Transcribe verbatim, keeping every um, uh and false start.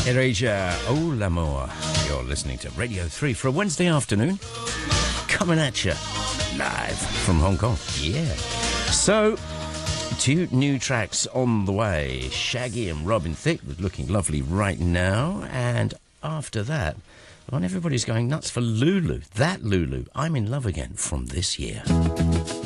Erasure, oh l'amour. You're listening to Radio three for a Wednesday afternoon. Coming at you live from Hong Kong. Yeah. So, two new tracks on the way. Shaggy and Robin Thicke, looking lovely right now. And after that, well, everybody's going nuts for Lulu. That Lulu, I'm in Love Again, from this year.